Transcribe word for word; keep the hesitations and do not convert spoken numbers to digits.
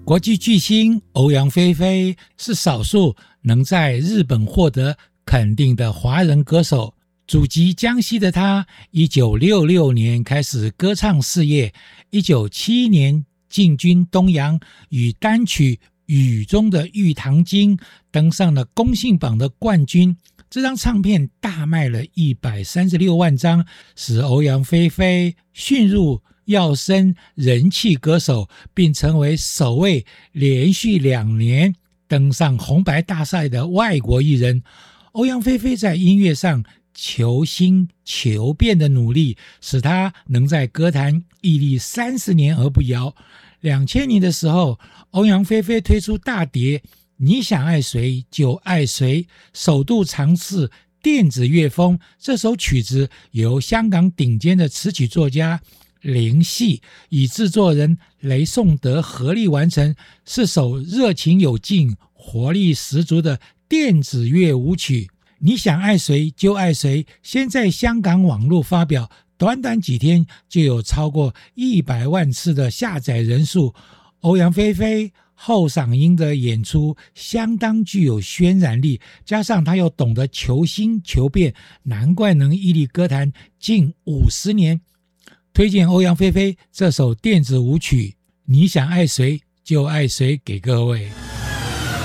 国际巨星欧阳菲菲是少数能在日本获得肯定的华人歌手。祖籍江西的她，一九六六年开始歌唱事业，一九七一年进军东洋，与单曲《雨中的玉堂经》登上了公信榜的冠军。这张唱片大卖了一百三十六万张，使欧阳菲菲迅入跃升人气歌手，并成为首位连续两年登上红白大赛的外国艺人。欧阳菲菲在音乐上求新求变的努力，使她能在歌坛屹立三十年而不摇。两千年的时候，欧阳菲菲推出大碟《你想爱谁就爱谁》，首度尝试电子乐风。这首曲子由香港顶尖的词曲作家林夕与制作人雷颂德合力完成，是首热情有劲、活力十足的电子乐舞曲。你想爱谁就爱谁，先在香港网络发表，短短几天就有超过一百万次的下载人数。欧阳菲菲后嗓音的演出相当具有渲染力，加上她又懂得求新求变，难怪能屹立歌坛近五十年。推荐欧阳菲菲这首电子舞曲《你想爱谁就爱谁》给各位。